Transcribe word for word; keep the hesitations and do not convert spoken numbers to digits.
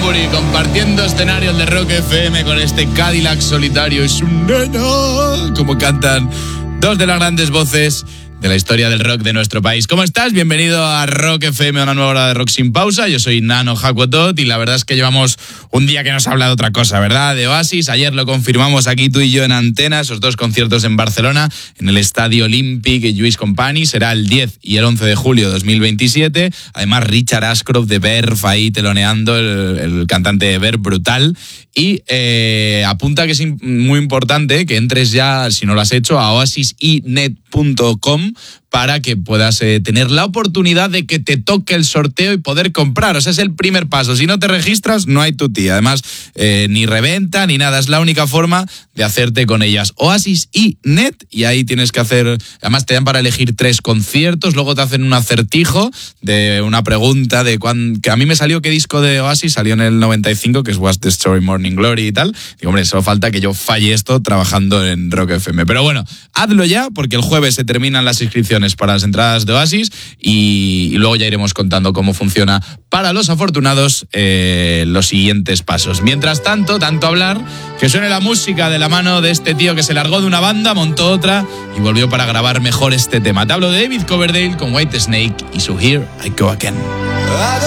Bunbury compartiendo escenarios de Rock F M con este Cadillac solitario. Es un nena, como cantan dos de las grandes voces de la historia del rock de nuestro país. ¿Cómo estás? Bienvenido a Rock F M, una nueva hora de rock sin pausa. Yo soy Nano Hakuotot y la verdad es que llevamos un día que nos habla de otra cosa, ¿verdad? De Oasis. Ayer lo confirmamos aquí tú y yo en antena, esos dos conciertos en Barcelona, en el Estadio Olímpic y Lluís Companys. Será el diez y el once de julio de dos mil veintisiete. Además, Richard Ashcroft de Verve ahí teloneando, el, el cantante de Verve, brutal. Y eh, apunta que es muy importante que entres ya, si no lo has hecho, a oasis i net punto com para que puedas eh, tener la oportunidad de que te toque el sorteo y poder comprar. O sea, es el primer paso. Si no te registras, no hay tutí. Además, eh, ni reventa ni nada. Es la única forma de hacerte con ellas. oasis i net, y ahí tienes que hacer... Además, te dan para elegir tres conciertos. Luego te hacen un acertijo de una pregunta de cuán... que a mí me salió qué disco de Oasis salió en el noventa y cinco, que es What's the Story, Morning Glory y tal. Digo, hombre, solo falta que yo falle esto trabajando en Rock F M. Pero bueno, hazlo ya, porque el jueves se terminan las inscripciones para las entradas de Oasis y, y luego ya iremos contando cómo funciona para los afortunados eh, los siguientes pasos. Mientras tanto, tanto hablar, que suene la música de la mano de este tío que se largó de una banda, montó otra y volvió para grabar mejor este tema. Te hablo de David Coverdale con Whitesnake y su Here I Go Again.